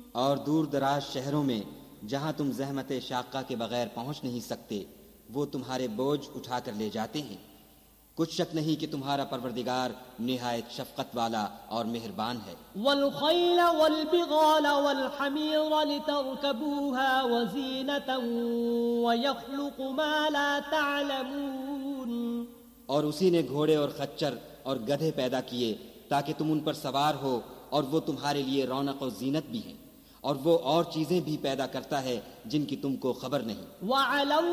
और दूर दराज शहरों में जहां तुम ज़हमत शाक़ा के बगैर पहुंच नहीं सकते, वो तुम्हारे बोझ उठा कर ले जाते हैं। कुछ शक नहीं कि तुम्हारा परवरदिगार निहायत शफकत वाला और मेहरबान है। वल्खैल वल्बिगाल वल्हमीर लितरकबूहा वज़ीनतन वयख्लुकु मा ला तअलमून। और उसी ने घोड़े और खच्चर और गधे पैदा किए ताकि तुम उन पर सवार हो, और वो तुम्हारे लिए रौनक और जीनत भी हैं, और वो और चीजें भी पैदा करता है जिनकी तुमको खबर नहीं।